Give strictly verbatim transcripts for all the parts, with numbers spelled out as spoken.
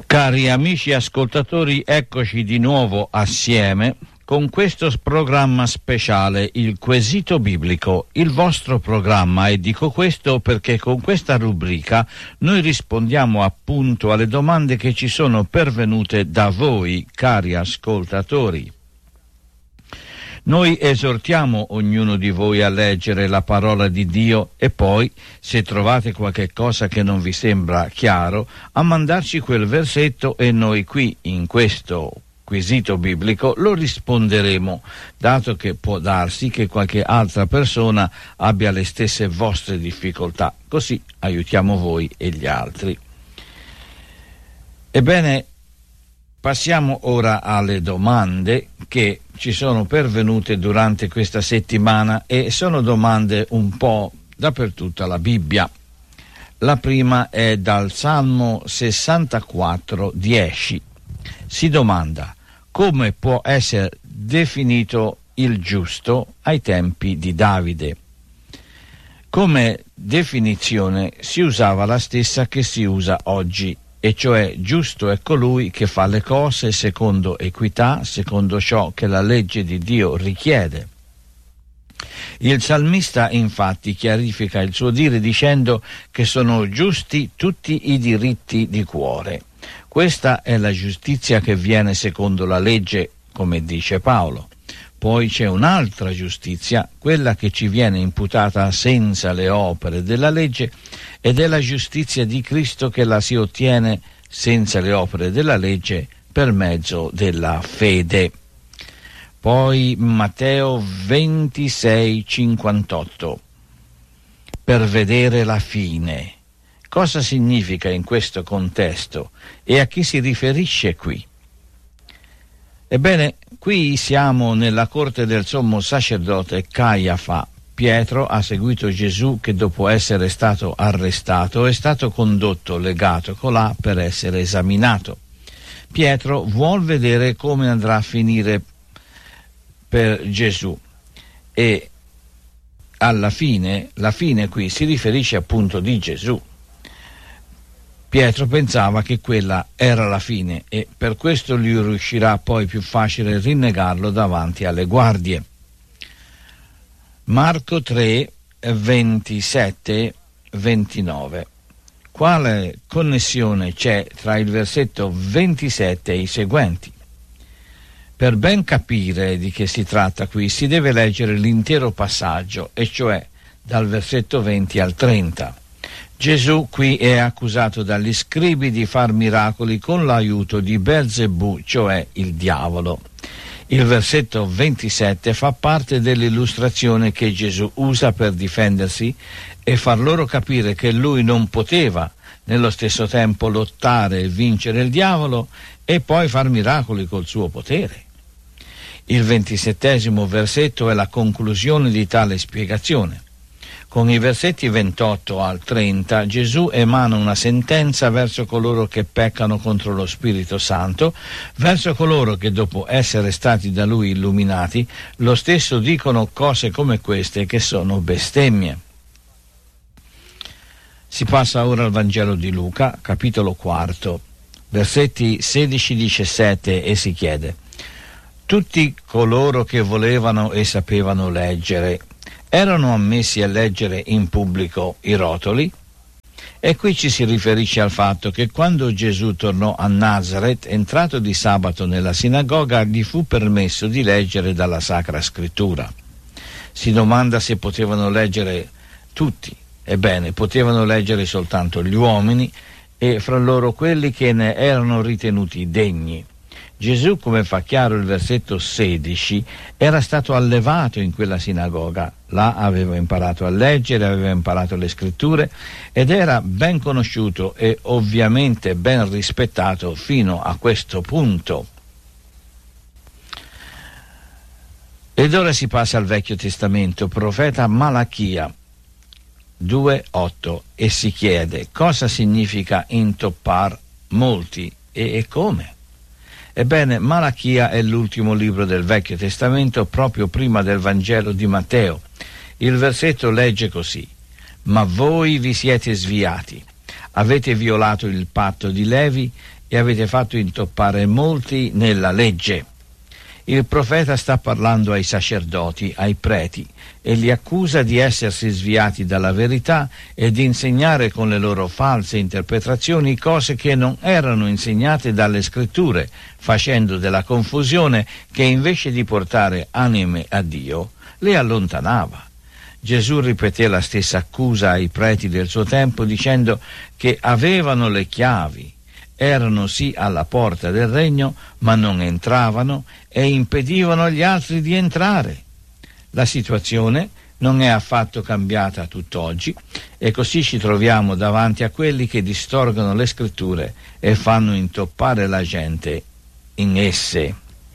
Cari amici ascoltatori, eccoci di nuovo assieme con questo programma speciale, il Quesito Biblico, il vostro programma, e dico questo perché con questa rubrica noi rispondiamo appunto alle domande che ci sono pervenute da voi, cari ascoltatori. Noi esortiamo ognuno di voi a leggere la parola di Dio e poi, se trovate qualche cosa che non vi sembra chiaro, a mandarci quel versetto e noi qui, in questo quesito biblico, lo risponderemo, dato che può darsi che qualche altra persona abbia le stesse vostre difficoltà. Così aiutiamo voi e gli altri. Ebbene, passiamo ora alle domande che ci sono pervenute durante questa settimana e sono domande un po' dappertutto alla Bibbia. La prima è dal Salmo sessantaquattro dieci. Si domanda: come può essere definito il giusto ai tempi di Davide? Come definizione si usava la stessa che si usa oggi, e cioè giusto è colui che fa le cose secondo equità, secondo ciò che la legge di Dio richiede. Il salmista infatti chiarifica il suo dire dicendo che sono giusti tutti i diritti di cuore. Questa è la giustizia che viene secondo la legge, come dice Paolo. Poi c'è un'altra giustizia, quella che ci viene imputata senza le opere della legge, ed è la giustizia di Cristo che la si ottiene senza le opere della legge per mezzo della fede. Poi Matteo ventisei cinquantotto. Per vedere la fine. Cosa significa in questo contesto e a chi si riferisce qui? Ebbene, qui siamo nella corte del sommo sacerdote Caiafa. Pietro ha seguito Gesù che dopo essere stato arrestato è stato condotto legato colà per essere esaminato. Pietro vuol vedere come andrà a finire per Gesù e alla fine, la fine qui si riferisce appunto di Gesù. Pietro pensava che quella era la fine e per questo gli riuscirà poi più facile rinnegarlo davanti alle guardie. Marco tre, ventisette ventinove. Quale connessione c'è tra il versetto ventisette e i seguenti? Per ben capire di che si tratta qui si deve leggere l'intero passaggio, e cioè dal versetto venti al trenta. Gesù qui è accusato dagli scribi di far miracoli con l'aiuto di Belzebù, cioè il diavolo. Il versetto ventisette fa parte dell'illustrazione che Gesù usa per difendersi e far loro capire che lui non poteva nello stesso tempo lottare e vincere il diavolo e poi far miracoli col suo potere. Il ventisettesimo versetto è la conclusione di tale spiegazione. Con i versetti ventotto al trenta Gesù emana una sentenza verso coloro che peccano contro lo Spirito Santo, verso coloro che dopo essere stati da Lui illuminati, lo stesso dicono cose come queste che sono bestemmie. Si passa ora al Vangelo di Luca, capitolo quarto, versetti sedici diciassette, e si chiede: tutti coloro che volevano e sapevano leggere erano ammessi a leggere in pubblico i rotoli? E qui ci si riferisce al fatto che quando Gesù tornò a Nazaret, entrato di sabato nella sinagoga, gli fu permesso di leggere dalla Sacra Scrittura. Si domanda se potevano leggere tutti. Ebbene, potevano leggere soltanto gli uomini e fra loro quelli che ne erano ritenuti degni. Gesù, come fa chiaro il versetto sedici, era stato allevato in quella sinagoga. Là aveva imparato a leggere, aveva imparato le scritture ed era ben conosciuto e ovviamente ben rispettato fino a questo punto. Ed ora si passa al Vecchio Testamento, profeta Malachia due otto, e si chiede cosa significa intoppar molti e, e come. Ebbene, Malachia è l'ultimo libro del Vecchio Testamento, proprio prima del Vangelo di Matteo. Il versetto legge così: ma voi vi siete sviati, avete violato il patto di Levi e avete fatto intoppare molti nella legge. Il profeta sta parlando ai sacerdoti, ai preti, e li accusa di essersi sviati dalla verità e di insegnare con le loro false interpretazioni cose che non erano insegnate dalle scritture, facendo della confusione che invece di portare anime a Dio, le allontanava. Gesù ripeté la stessa accusa ai preti del suo tempo dicendo che avevano le chiavi, erano sì alla porta del regno, ma non entravano e impedivano agli altri di entrare. La situazione non è affatto cambiata tutt'oggi e così ci troviamo davanti a quelli che distorgono le scritture e fanno intoppare la gente in esse.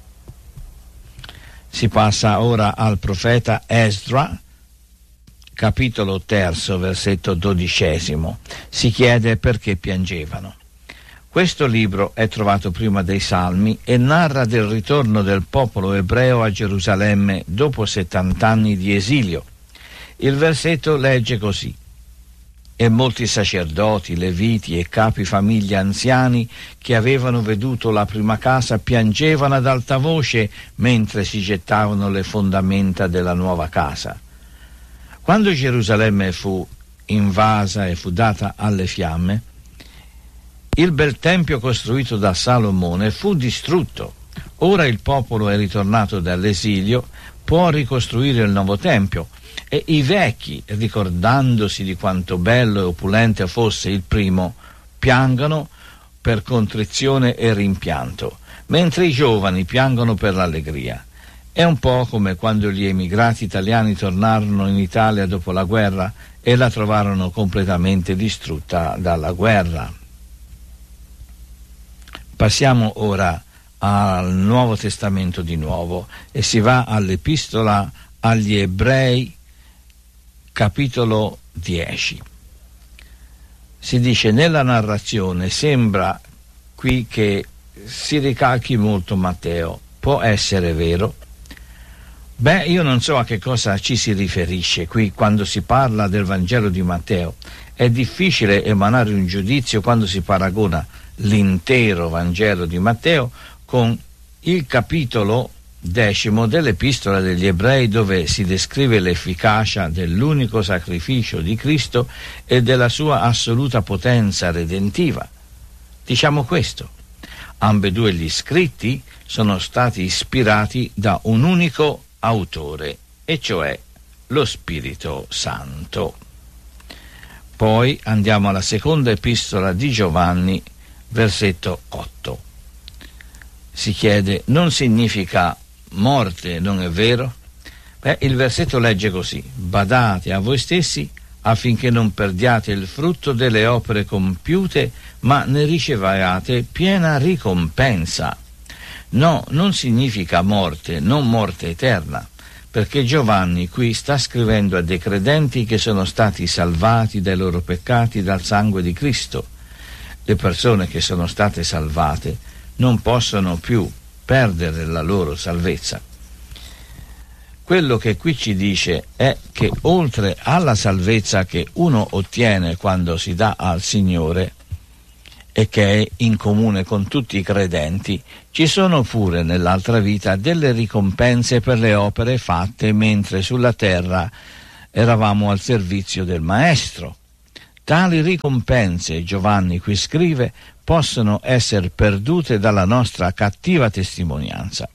Si passa ora al profeta Esdra, capitolo terzo, versetto dodicesimo. Si chiede perché piangevano. Questo libro è trovato prima dei Salmi e narra del ritorno del popolo ebreo a Gerusalemme dopo settant'anni di esilio. Il versetto legge così: e molti sacerdoti, leviti e capi famiglia anziani che avevano veduto la prima casa piangevano ad alta voce mentre si gettavano le fondamenta della nuova casa. Quando Gerusalemme fu invasa e fu data alle fiamme, il bel tempio costruito da Salomone fu distrutto. Ora il popolo è ritornato dall'esilio, può ricostruire il nuovo tempio e i vecchi, ricordandosi di quanto bello e opulente fosse il primo, piangono per contrizione e rimpianto, mentre i giovani piangono per l'allegria. È un po' come quando gli emigrati italiani tornarono in Italia dopo la guerra e la trovarono completamente distrutta dalla guerra. Passiamo ora al Nuovo Testamento di nuovo e si va all'Epistola agli Ebrei, capitolo dieci. Si dice: nella narrazione sembra qui che si ricalchi molto Matteo. Può essere vero? Beh, io non so a che cosa ci si riferisce qui quando si parla del Vangelo di Matteo. È difficile emanare un giudizio quando si paragona l'intero Vangelo di Matteo con il capitolo decimo dell'Epistola degli Ebrei, dove si descrive l'efficacia dell'unico sacrificio di Cristo e della sua assoluta potenza redentiva. Diciamo questo: ambedue gli scritti sono stati ispirati da un unico autore, e cioè lo Spirito Santo. Poi andiamo alla seconda epistola di Giovanni, versetto otto. Si chiede: non significa morte, non è vero? Beh, il versetto legge così: badate a voi stessi affinché non perdiate il frutto delle opere compiute, ma ne riceviate piena ricompensa. No, non significa morte, non morte eterna, perché Giovanni qui sta scrivendo a dei credenti che sono stati salvati dai loro peccati dal sangue di Cristo. Le persone che sono state salvate non possono più perdere la loro salvezza. Quello che qui ci dice è che oltre alla salvezza che uno ottiene quando si dà al Signore e che è in comune con tutti i credenti, ci sono pure nell'altra vita delle ricompense per le opere fatte mentre sulla terra eravamo al servizio del Maestro. Tali ricompense, Giovanni qui scrive, possono essere perdute dalla nostra cattiva testimonianza,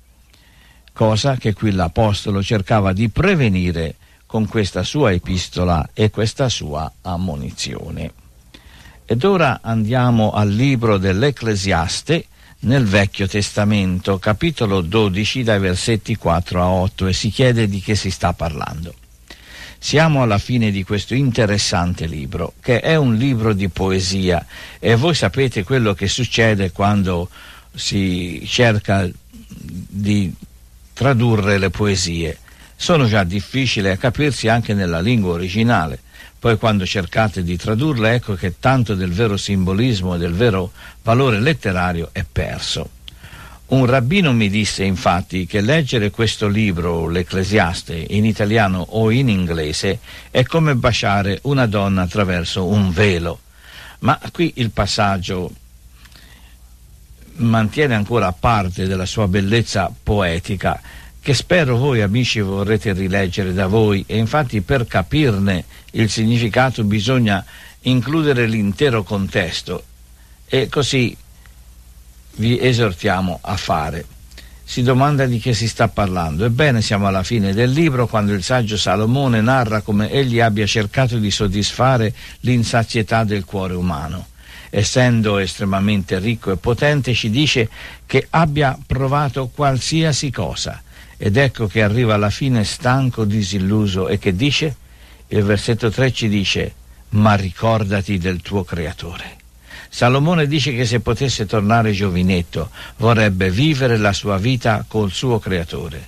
cosa che qui l'Apostolo cercava di prevenire con questa sua epistola e questa sua ammonizione. Ed ora andiamo al libro dell'Ecclesiaste nel Vecchio Testamento, capitolo dodici, dai versetti quattro a otto, e si chiede di che si sta parlando. Siamo alla fine di questo interessante libro, che è un libro di poesia, e voi sapete quello che succede quando si cerca di tradurre le poesie. Sono già difficili a capirsi anche nella lingua originale. Poi quando cercate di tradurle, ecco che tanto del vero simbolismo e del vero valore letterario è perso. Un rabbino mi disse infatti che leggere questo libro, l'Ecclesiaste, in italiano o in inglese è come baciare una donna attraverso un velo. Ma qui il passaggio mantiene ancora parte della sua bellezza poetica, che spero voi amici vorrete rileggere da voi, e infatti per capirne il significato bisogna includere l'intero contesto, e così vi esortiamo a fare. Si domanda di che si sta parlando. Ebbene, siamo alla fine del libro, quando il saggio Salomone narra come egli abbia cercato di soddisfare l'insazietà del cuore umano. Essendo estremamente ricco e potente, ci dice che abbia provato qualsiasi cosa, ed ecco che arriva alla fine stanco, disilluso, e che dice? Il versetto tre ci dice: ma ricordati del tuo creatore. Salomone dice che se potesse tornare giovinetto vorrebbe vivere la sua vita col suo creatore.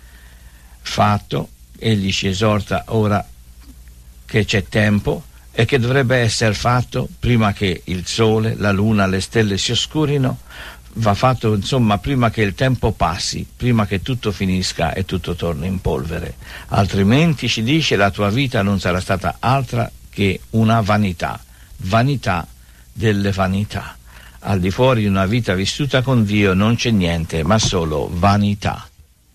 Fatto, egli ci esorta ora che c'è tempo e che dovrebbe essere fatto prima che il sole, la luna, le stelle si oscurino, va fatto insomma prima che il tempo passi, prima che tutto finisca e tutto torni in polvere. Altrimenti, ci dice, la tua vita non sarà stata altra che una vanità, vanità delle vanità. Al di fuori di una vita vissuta con Dio non c'è niente, ma solo vanità.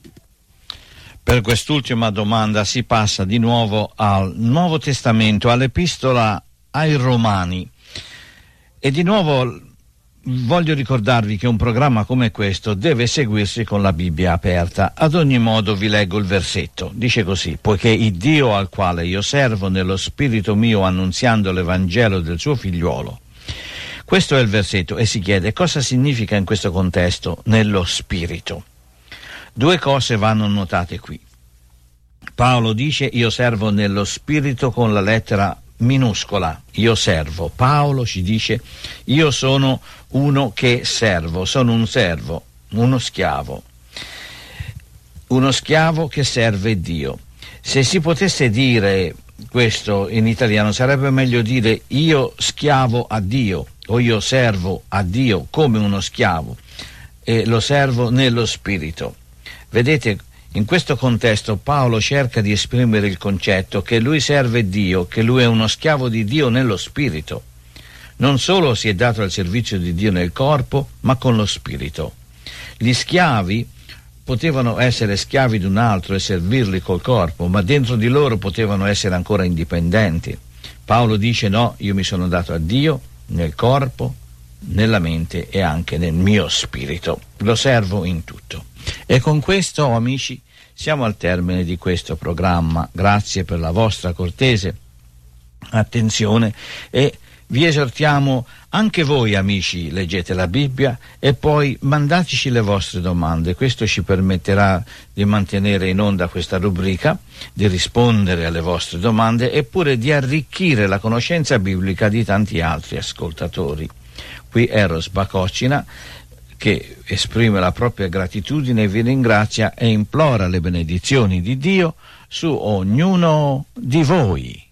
Per quest'ultima domanda si passa di nuovo al Nuovo Testamento, all'Epistola ai Romani. E di nuovo voglio ricordarvi che un programma come questo deve seguirsi con la Bibbia aperta. Ad ogni modo vi leggo il versetto. Dice così: poiché il Dio al quale io servo nello spirito mio annunziando l'Evangelo del suo figliuolo. Questo è il versetto, e si chiede cosa significa in questo contesto nello spirito. Due cose vanno notate qui. Paolo dice io servo nello spirito con la lettera minuscola, io servo. Paolo ci dice io sono uno che servo, sono un servo, uno schiavo, uno schiavo che serve Dio. Se si potesse dire questo in italiano sarebbe meglio dire io schiavo a Dio, o io servo a Dio come uno schiavo, e lo servo nello spirito. Vedete, in questo contesto Paolo cerca di esprimere il concetto che lui serve Dio, che lui è uno schiavo di Dio nello spirito. Non solo si è dato al servizio di Dio nel corpo, ma con lo spirito. Gli schiavi potevano essere schiavi di un altro e servirli col corpo, ma dentro di loro potevano essere ancora indipendenti. Paolo dice no, io mi sono dato a Dio nel corpo, nella mente e anche nel mio spirito. Lo servo in tutto. E con questo, amici, siamo al termine di questo programma. Grazie per la vostra cortese attenzione e vi esortiamo anche voi, amici, leggete la Bibbia e poi mandateci le vostre domande. Questo ci permetterà di mantenere in onda questa rubrica, di rispondere alle vostre domande e pure di arricchire la conoscenza biblica di tanti altri ascoltatori. Qui Eros Bacocina, che esprime la propria gratitudine, vi ringrazia e implora le benedizioni di Dio su ognuno di voi.